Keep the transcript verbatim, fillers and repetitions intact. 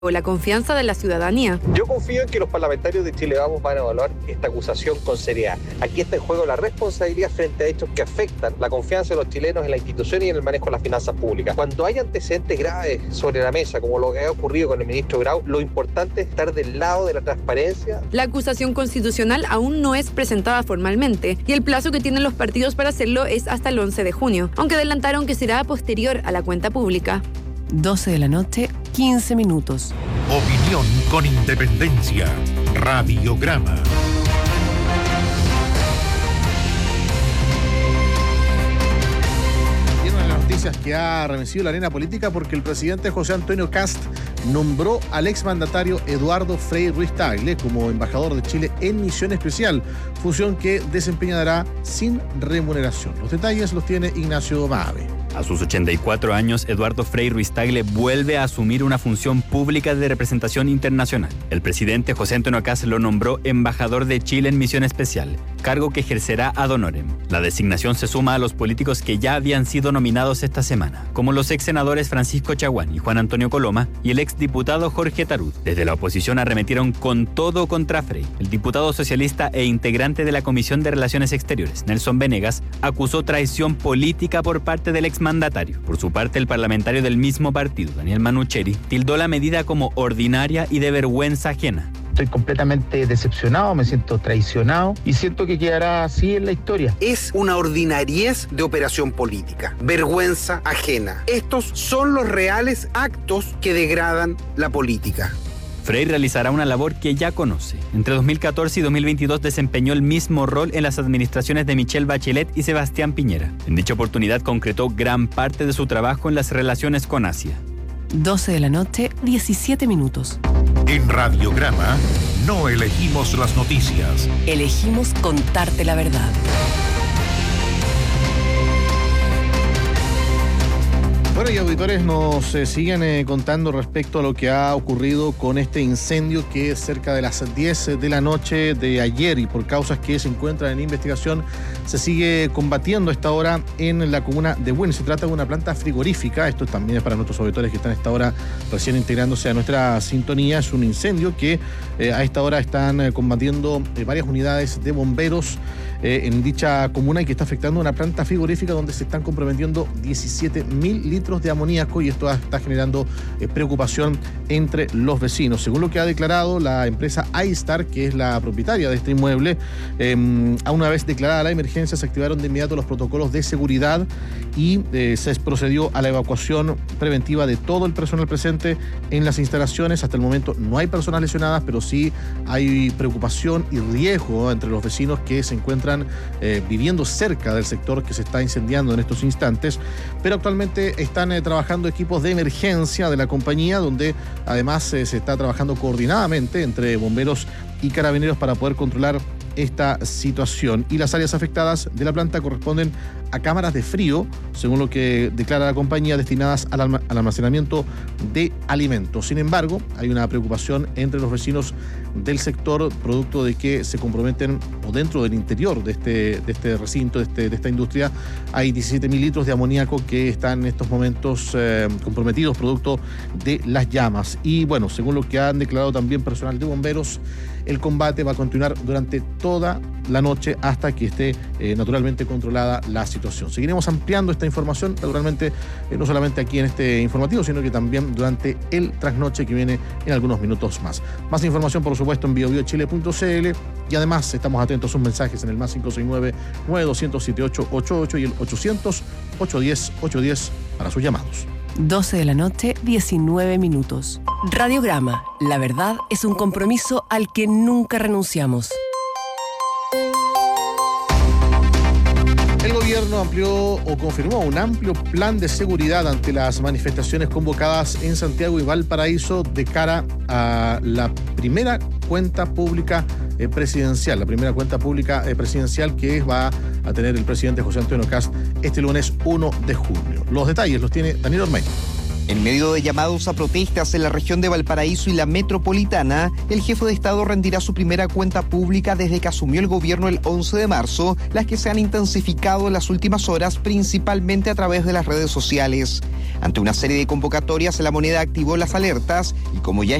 o la confianza de la ciudadanía. Yo confío en que los parlamentarios de Chile Vamos van a evaluar esta acusación con seriedad. Aquí está en juego la responsabilidad frente a hechos que afectan la confianza de los chilenos en la institución y en el manejo de las finanzas públicas. Cuando hay antecedentes graves sobre la mesa, como lo que ha ocurrido con el ministro Grau, lo importante es estar del lado de la transparencia. La acusación constitucional aún no es presentada formalmente y el plazo que tienen los partidos para hacerlo es hasta el once de junio, aunque adelantaron que será posterior a la cuenta pública. doce de la noche, quince minutos. Opinión con independencia. Radiograma. Y una de las noticias que ha remecido la arena política porque el presidente José Antonio Kast nombró al exmandatario Eduardo Frei Ruiz-Tagle como embajador de Chile en misión especial, función que desempeñará sin remuneración. Los detalles los tiene Ignacio Maave. A sus ochenta y cuatro años, Eduardo Frei Ruiz-Tagle vuelve a asumir una función pública de representación internacional. El presidente José Antonio Kast lo nombró embajador de Chile en misión especial, cargo que ejercerá ad honorem. La designación se suma a los políticos que ya habían sido nominados esta semana, como los ex senadores Francisco Chaguán y Juan Antonio Coloma y el ex diputado Jorge Tarut. Desde la oposición arremetieron con todo contra Frei. El diputado socialista e integrante de la Comisión de Relaciones Exteriores, Nelson Venegas, acusó traición política por parte del ex mandatario. Por su parte, el parlamentario del mismo partido, Daniel Manucheri, tildó la medida como ordinaria y de vergüenza ajena. Estoy completamente decepcionado, me siento traicionado y siento que quedará así en la historia. Es una ordinariez de operación política, vergüenza ajena. Estos son los reales actos que degradan la política. Frei realizará una labor que ya conoce. Entre dos mil catorce y dos mil veintidós desempeñó el mismo rol en las administraciones de Michelle Bachelet y Sebastián Piñera. En dicha oportunidad concretó gran parte de su trabajo en las relaciones con Asia. doce de la noche, diecisiete minutos. En Radiograma no elegimos las noticias. Elegimos contarte la verdad. Bueno, y auditores nos eh, siguen eh, contando respecto a lo que ha ocurrido con este incendio que cerca de las diez de la noche de ayer y por causas que se encuentran en investigación se sigue combatiendo a esta hora en la comuna de Buin. Se trata de una planta frigorífica, esto también es para nuestros auditores que están a esta hora recién integrándose a nuestra sintonía. Es un incendio que eh, a esta hora están eh, combatiendo eh, varias unidades de bomberos eh, en dicha comuna y que está afectando una planta frigorífica donde se están comprometiendo diecisiete mil litros de amoníaco y esto está generando eh, preocupación entre los vecinos. Según lo que ha declarado la empresa iStar, que es la propietaria de este inmueble, eh, a una vez declarada la emergencia se activaron de inmediato los protocolos de seguridad y eh, se procedió a la evacuación preventiva de todo el personal presente en las instalaciones. Hasta el momento no hay personas lesionadas, pero sí hay preocupación y riesgo entre los vecinos que se encuentran eh, viviendo cerca del sector que se está incendiando en estos instantes, pero actualmente están eh, trabajando equipos de emergencia de la compañía, donde además eh, se está trabajando coordinadamente entre bomberos y carabineros para poder controlar esta situación. Y las áreas afectadas de la planta corresponden a cámaras de frío, según lo que declara la compañía, destinadas al, alma, al almacenamiento de alimentos. Sin embargo, hay una preocupación entre los vecinos del sector, producto de que se comprometen, o dentro del interior de este, de este recinto, de, este, de esta industria, hay diecisiete mil litros de amoníaco que están en estos momentos eh, comprometidos, producto de las llamas. Y bueno, según lo que han declarado también personal de bomberos, el combate va a continuar durante toda la noche hasta que esté eh, naturalmente controlada la situación. Seguiremos ampliando esta información, naturalmente, eh, no solamente aquí en este informativo, sino que también durante el trasnoche que viene en algunos minutos más. Más información, por supuesto, en bio bio chile punto c l y además estamos atentos a sus mensajes en el más cinco seis nueve, nueve dos cero cero, siete ocho ocho ocho y el ochocientos, ochocientos diez, ochocientos diez para sus llamados. doce de la noche, diecinueve minutos. Radiograma. La verdad es un compromiso al que nunca renunciamos. El gobierno amplió o confirmó un amplio plan de seguridad ante las manifestaciones convocadas en Santiago y Valparaíso de cara a la primera cuenta pública eh, presidencial, la primera cuenta pública eh, presidencial que va a tener el presidente José Antonio Kast este lunes uno de junio. Los detalles los tiene Daniel Ormeño. En medio de llamados a protestas en la región de Valparaíso y la metropolitana, el jefe de Estado rendirá su primera cuenta pública desde que asumió el gobierno el once de marzo, las que se han intensificado en las últimas horas, principalmente a través de las redes sociales. Ante una serie de convocatorias, la moneda activó las alertas y, como ya